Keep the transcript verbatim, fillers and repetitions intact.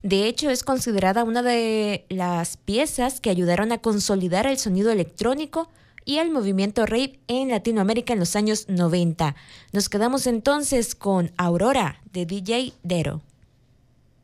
De hecho, es considerada una de las piezas que ayudaron a consolidar el sonido electrónico y el movimiento rave en Latinoamérica en los años noventa. Nos quedamos entonces con Aurora de D J Dero.